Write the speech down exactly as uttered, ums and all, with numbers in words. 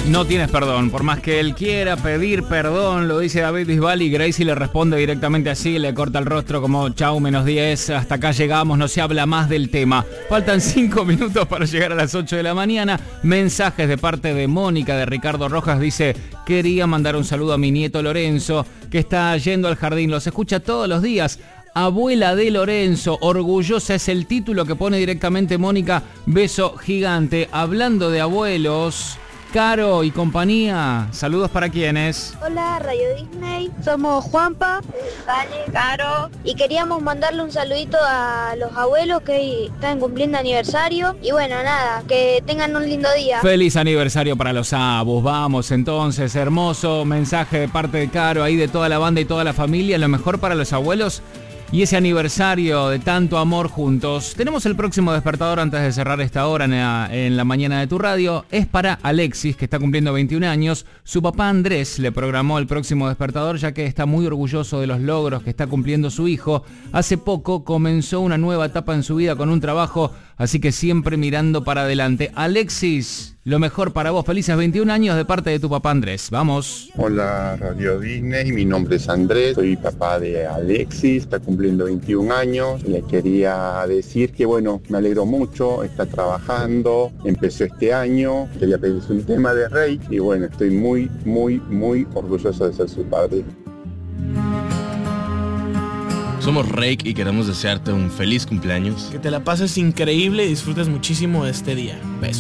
No tienes perdón, por más que él quiera pedir perdón, lo dice David Bisbal y Gracie le responde directamente así, le corta el rostro como chau, menos diez, hasta acá llegamos, no se habla más del tema. Faltan cinco minutos para llegar a las ocho de la mañana, mensajes de parte de Mónica, de Ricardo Rojas, dice, quería mandar un saludo a mi nieto Lorenzo, que está yendo al jardín, los escucha todos los días. Abuela de Lorenzo, orgullosa es el título que pone directamente Mónica, beso gigante. Hablando de abuelos, Caro y compañía, saludos para quienes. Hola, Radio Disney, somos Juanpa, Vale, Caro, y queríamos mandarle un saludito a los abuelos que hoy están cumpliendo aniversario, y bueno, nada, que tengan un lindo día. Feliz aniversario para los abus, vamos entonces, hermoso mensaje de parte de Caro, ahí de toda la banda y toda la familia, lo mejor para los abuelos. Y ese aniversario de tanto amor juntos. Tenemos el próximo despertador antes de cerrar esta hora en la, en la mañana de tu radio. Es para Alexis, que está cumpliendo veintiún años. Su papá Andrés le programó el próximo despertador, ya que está muy orgulloso de los logros que está cumpliendo su hijo. Hace poco comenzó una nueva etapa en su vida con un trabajo, así que siempre mirando para adelante. Alexis, lo mejor para vos. Felices veintiún años de parte de tu papá Andrés. Vamos. Hola, Radio Disney. Mi nombre es Andrés. Soy papá de Alexis. Está cumpliendo veintiún años. Le quería decir que, bueno, me alegro mucho. Está trabajando. Empezó este año. Quería pedirle un tema de Rey. Y bueno, estoy muy, muy, muy orgulloso de ser su padre. Somos Rake y queremos desearte un feliz cumpleaños. Que te la pases increíble y disfrutes muchísimo de este día. Besos.